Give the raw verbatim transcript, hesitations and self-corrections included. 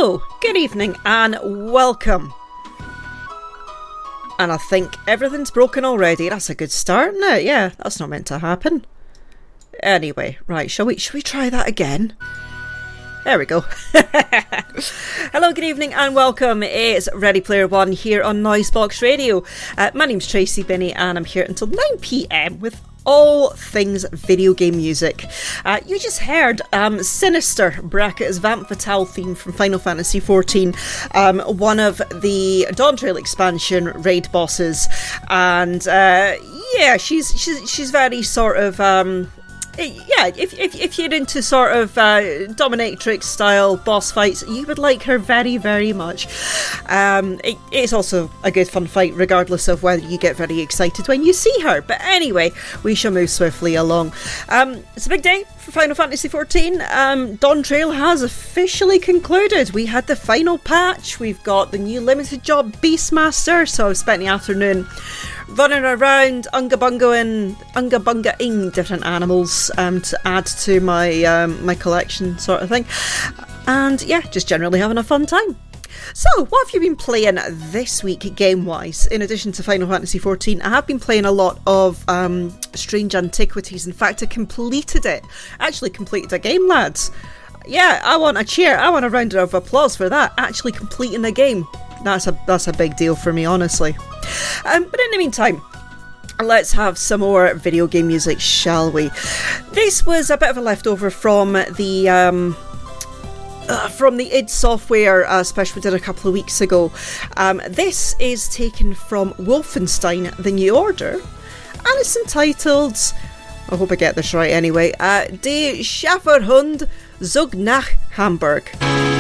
Hello, good evening and welcome. And I think everything's broken already. That's a good start, isn't it? Yeah, that's not meant to happen. Anyway, right, shall we shall we try that again? There we go. Hello, good evening and welcome. It's Ready Player One here on Noisebox Radio. Uh, my name's Tracy Binney and I'm here until nine p.m. with all things video game music. Uh, you just heard um, Sinister brackets Vamp Fatale theme from Final Fantasy fourteen, um, one of the Dawntrail expansion raid bosses, and uh, yeah, she's she's she's very sort of. Um, Yeah, if, if if you're into sort of uh, dominatrix style boss fights, you would like her very, very much. Um, it, it's also a good fun fight, regardless of whether you get very excited when you see her. But anyway, we shall move swiftly along. Um, it's a big day for Final Fantasy fourteen. Um, Dawntrail has officially concluded. We had the final patch. We've got the new limited job Beastmaster. So I've spent the afternoon running around unga bungaing, unga bungaing different animals um, to add to my um, my collection, sort of thing. And yeah, just generally having a fun time. So, what have you been playing this week, game-wise? In addition to Final Fantasy fourteen, I have been playing a lot of um, Strange Antiquities. In fact, I completed it. Actually completed a game, lads. Yeah, I want a cheer. I want a round of applause for that. Actually completing a game. That's a that's a big deal for me, honestly. Um, but in the meantime, let's have some more video game music, shall we? This was a bit of a leftover from the um, uh, from the id Software uh, special we did a couple of weeks ago. Um, this is taken from Wolfenstein: The New Order, and it's entitled, I hope I get this right anyway, uh, Die Schäferhund zog nach Hamburg.